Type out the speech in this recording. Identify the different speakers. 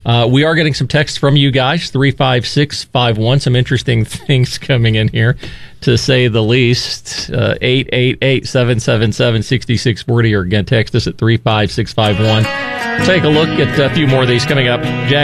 Speaker 1: We are getting some texts from you guys, 35651. Some interesting things coming in here, to say the least. 888-777-6640, or again, text us at 35651. Take a look at a few more of these coming up. Jack